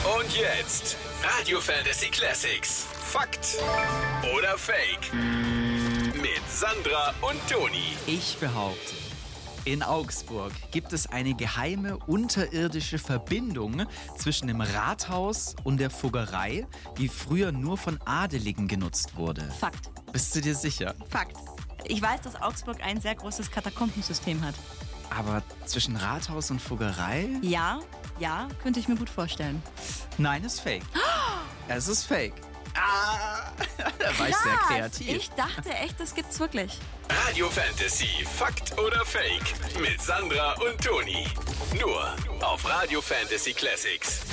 Und jetzt Radio Fantasy Classics. Fakt oder Fake? Mit Sandra und Toni. Ich behaupte, in Augsburg gibt es eine geheime unterirdische Verbindung zwischen dem Rathaus und der Fuggerei, die früher nur von Adeligen genutzt wurde. Fakt. Bist du dir sicher? Fakt. Ich weiß, dass Augsburg ein sehr großes Katakombensystem hat. Aber zwischen Rathaus und Fuggerei? Ja, könnte ich mir gut vorstellen. Nein, ist fake. Es ist fake. Da war ich sehr kreativ. Ich dachte echt, das gibt's wirklich. Radio Fantasy, Fakt oder Fake? Mit Sandra und Toni. Nur auf Radio Fantasy Classics.